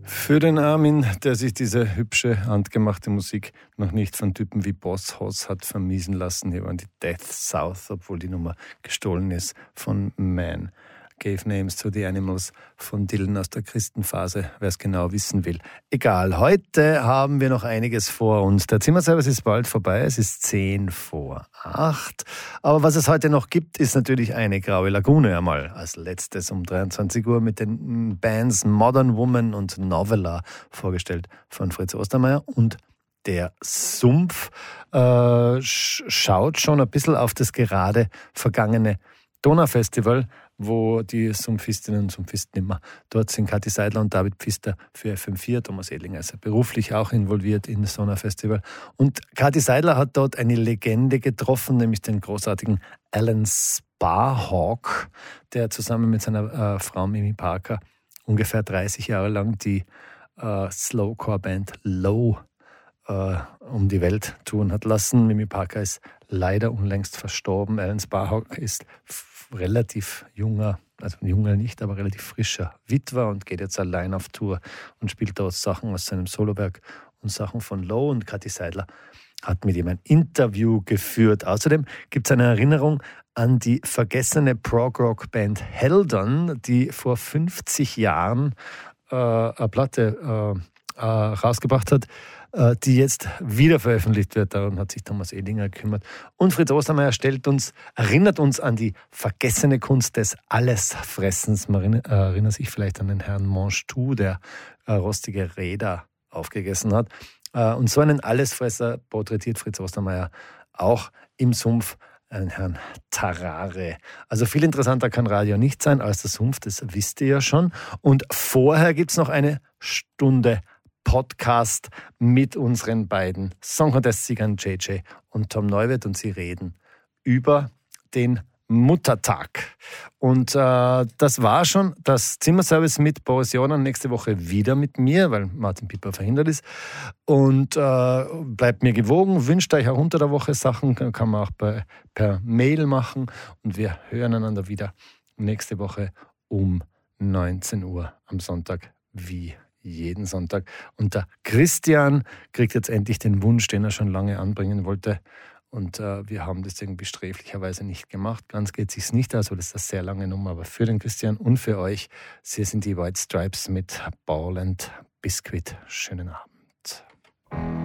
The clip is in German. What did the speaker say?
Für den Armin, der sich diese hübsche, handgemachte Musik noch nicht von Typen wie Boss Hoss hat vermiesen lassen. Hier waren die Death South, obwohl die Nummer gestohlen ist von Man. Gave Names to the Animals von Dylan aus der Christenphase, wer es genau wissen will. Egal, heute haben wir noch einiges vor uns. Der Zimmerservice ist bald vorbei, es ist 7:50. Aber was es heute noch gibt, ist natürlich eine graue Lagune einmal. Als letztes um 23 Uhr mit den Bands Modern Woman und Novella, vorgestellt von Fritz Ostermeier. Und der Sumpf schaut schon ein bisschen auf das gerade vergangene Donaufestival, wo die Sumpfistinnen und Sumpfisten immer dort sind. Kathi Seidler und David Pfister für FM4. Thomas Edlinger ist beruflich auch involviert in das Donaufestival. Und Kathi Seidler hat dort eine Legende getroffen, nämlich den großartigen Alan Sparhawk, der zusammen mit seiner Frau Mimi Parker ungefähr 30 Jahre lang die Slowcore-Band Low um die Welt touren hat lassen. Mimi Parker ist leider unlängst verstorben. Alan Sparhawk ist relativ junger, also junger nicht, aber relativ frischer Witwer und geht jetzt allein auf Tour und spielt dort Sachen aus seinem Solowerk und Sachen von Low. Und Kathi Seidler hat mit ihm ein Interview geführt. Außerdem gibt es eine Erinnerung an die vergessene Prog-Rock-Band Heldon, die vor 50 Jahren eine Platte rausgebracht hat, die jetzt wieder veröffentlicht wird. Darum hat sich Thomas Edinger gekümmert. Und Fritz Ostermeier erinnert uns an die vergessene Kunst des Allesfressens. Man erinnert sich vielleicht an den Herrn Manchtou, der rostige Räder aufgegessen hat. Und so einen Allesfresser porträtiert Fritz Ostermeier auch im Sumpf, einen Herrn Tarare. Also viel interessanter kann Radio nicht sein als der Sumpf, das wisst ihr ja schon. Und vorher gibt es noch eine Stunde Podcast mit unseren beiden Song-Contest-Siegern JJ und Tom Neuwirth, und sie reden über den Muttertag. Und das war schon das Zimmerservice mit Boris Jonan. Nächste Woche wieder mit mir, weil Martin Pieper verhindert ist. Und bleibt mir gewogen, wünscht euch auch unter der Woche Sachen, kann man auch per Mail machen. Und wir hören einander wieder nächste Woche um 19 Uhr am Sonntag, wie jeden Sonntag. Und der Christian kriegt jetzt endlich den Wunsch, den er schon lange anbringen wollte. Und wir haben das irgendwie sträflicherweise nicht gemacht. Ganz geht es sich nicht aus, weil das ist eine sehr lange Nummer. Aber für den Christian und für euch, Sie sind die White Stripes mit Ball and Biscuit. Schönen Abend.